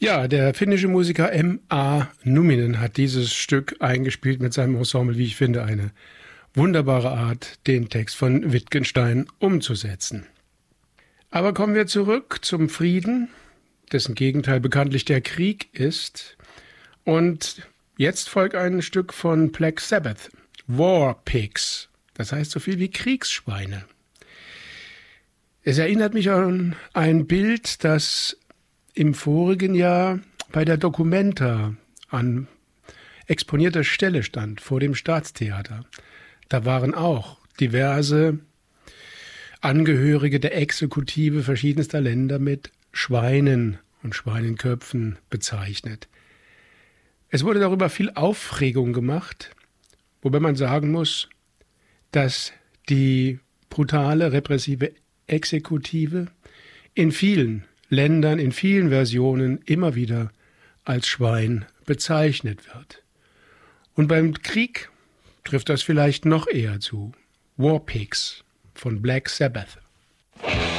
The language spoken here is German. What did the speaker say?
Ja, der finnische Musiker M.A. Numminen hat dieses Stück eingespielt mit seinem Ensemble, wie ich finde, eine wunderbare Art, den Text von Wittgenstein umzusetzen. Aber kommen wir zurück zum Frieden, dessen Gegenteil bekanntlich der Krieg ist. Und jetzt folgt ein Stück von Black Sabbath, War Pigs, das heißt so viel wie Kriegsschweine. Es erinnert mich an ein Bild, das im vorigen Jahr bei der Documenta an exponierter Stelle stand, vor dem Staatstheater. Da waren auch diverse Angehörige der Exekutive verschiedenster Länder mit Schweinen und Schweinenköpfen bezeichnet. Es wurde darüber viel Aufregung gemacht, wobei man sagen muss, dass die brutale, repressive Exekutive in vielen Ländern, in vielen Versionen immer wieder als Schwein bezeichnet wird. Und beim Krieg trifft das vielleicht noch eher zu. War Pigs von Black Sabbath.